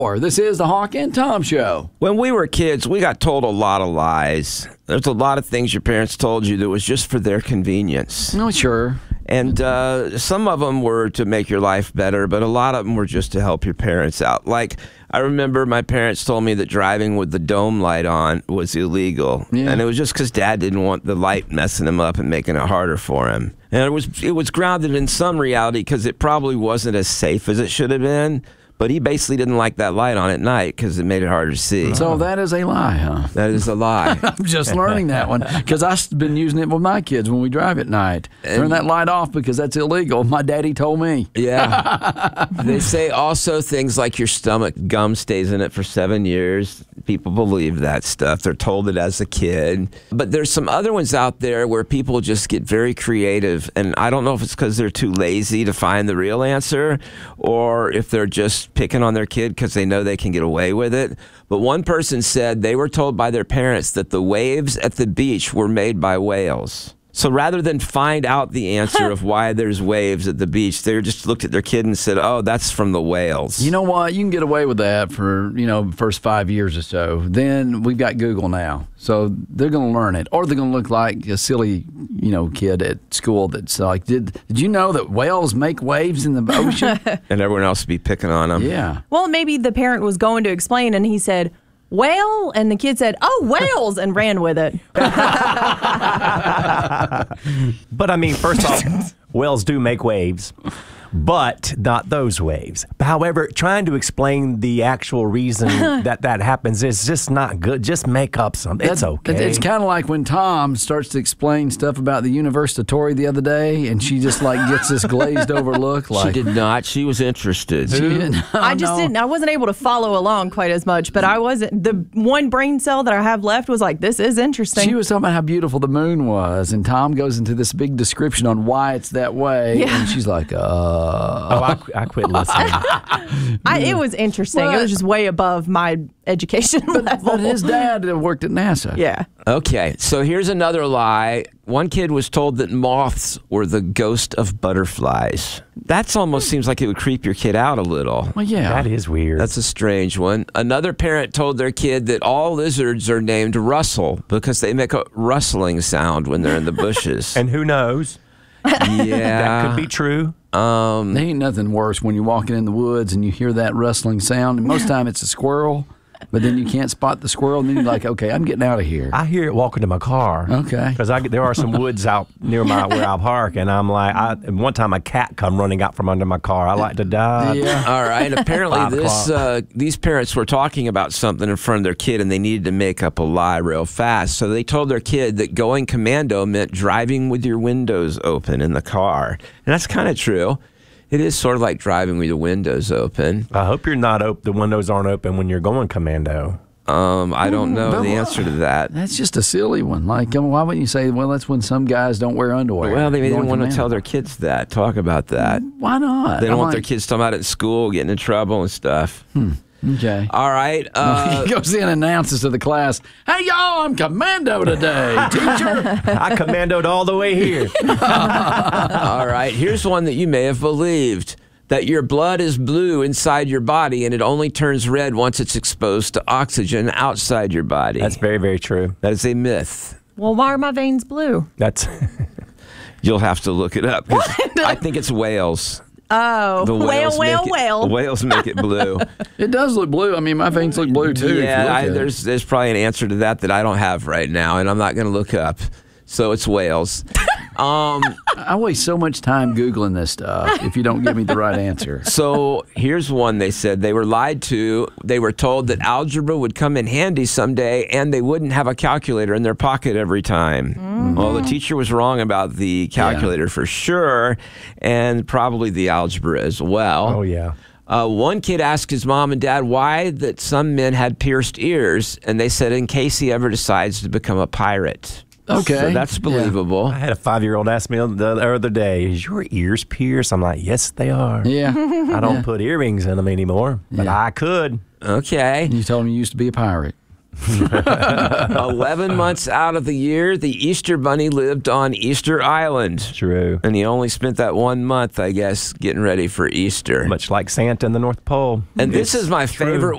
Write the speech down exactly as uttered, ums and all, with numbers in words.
This is the Hawk and Tom Show. When we were kids, we got told a lot of lies. There's a lot of things your parents told you that was just for their convenience. No, sure. And uh, some of them were to make your life better, but a lot of them were just to help your parents out. Like, I remember my parents told me that driving with the dome light on was illegal. Yeah. And it was just because Dad didn't want the light messing him up and making it harder for him. And it was, it was grounded in some reality because it probably wasn't as safe as it should have been. But he basically didn't like that light on at night because it made it harder to see. So that is a lie, huh? That is a lie. I'm just learning that one because I've been using it with my kids when we drive at night. And turn that light off because that's illegal. My daddy told me. Yeah. They say also things like your stomach gum stays in it for seven years. People believe that stuff. They're told it as a kid. But there's some other ones out there where people just get very creative. And I don't know if it's because they're too lazy to find the real answer or if they're just picking on their kid because they know they can get away with it. But one person said they were told by their parents that the waves at the beach were made by whales. So rather than find out the answer of why there's waves at the beach, they just looked at their kid and said, oh, that's from the whales. You know what? You can get away with that for, you know, first five years or so. Then we've got Google now. So they're going to learn it. Or they're going to look like a silly, you know, kid at school that's like, did, did you know that whales make waves in the ocean? And everyone else would be picking on them. Yeah. Well, maybe the parent was going to explain and he said, whale? And the kid said, oh, whales, and ran with it. But I mean, first off, whales do make waves, but not those waves. However, trying to explain the actual reason that that happens is just not good. Just make up something. It's okay. It's kind of like when Tom starts to explain stuff about the Universitatory the other day, and she just like gets this glazed over look. Like she did not. She was interested. She didn't. I just didn't. I wasn't able to follow along quite as much, but I wasn't. The one brain cell that I have left was like, this is interesting. She was talking about how beautiful the moon was, and Tom goes into this big description on why it's that way, yeah. And she's like, uh... Oh, I, I quit listening. I, it was interesting. What? It was just way above my education but, level. But his dad worked at NASA. Yeah. Okay, so here's another lie. One kid was told that moths were the ghost of butterflies. That almost seems like it would creep your kid out a little. Well, yeah. That is weird. That's a strange one. Another parent told their kid that all lizards are named Russell because they make a rustling sound when they're in the bushes. And who knows? Yeah. That could be true. Um, there ain't nothing worse when you're walking in the woods and you hear that rustling sound. And most time it's a squirrel, but then you can't spot the squirrel, and then you're like, okay, I'm getting out of here. I hear it walking to my car. Okay. Because there are some woods out near my where I park, and I'm like, I, and one time a cat come running out from under my car. I like to die. Yeah. All right. Apparently, this uh, these parents were talking about something in front of their kid, and they needed to make up a lie real fast. So they told their kid that going commando meant driving with your windows open in the car. And that's kind of true. It is sort of like driving with the windows open. I hope you're not open. The windows aren't open when you're going commando. Um, I don't know but the answer to that. That's just a silly one. Like, why wouldn't you say, well, that's when some guys don't wear underwear? Well, they didn't want commando. to tell their kids that, talk about that. Why not? They don't I'm want like, their kids talking about it in school, getting in trouble and stuff. Hmm. Okay. All right. Uh, he goes in and announces to the class, hey, y'all, I'm commando today, teacher. I commandoed all the way here. All right. Here's one that you may have believed. That your blood is blue inside your body and it only turns red once it's exposed to oxygen outside your body. That's very, very true. That is a myth. Well, why are my veins blue? That's. You'll have to look it up. I think it's whales. Oh, the whale, whale, it, whale. The whales make it blue. It does look blue. I mean, my veins look blue, too. Yeah, I, there's, there's probably an answer to that that I don't have right now, and I'm not going to look up. So it's whales. Um, I waste so much time Googling this stuff if you don't give me the right answer. So here's one they said. They were lied to. They were told that algebra would come in handy someday and they wouldn't have a calculator in their pocket every time. Mm-hmm. Well, the teacher was wrong about the calculator yeah. for sure, and probably the algebra as well. Oh, yeah. Uh, one kid asked his mom and dad why that some men had pierced ears, and they said in case he ever decides to become a pirate. Okay. So that's believable. Yeah. I had a five-year-old ask me the other day, is your ears pierced? I'm like, yes, they are. Yeah. I don't yeah. put earrings in them anymore, but yeah. I could. Okay. You told him you used to be a pirate. eleven months out of the year, the Easter Bunny lived on Easter Island. True. And he only spent that one month, I guess, getting ready for Easter. Much like Santa in the North Pole. And this It's is my true. favorite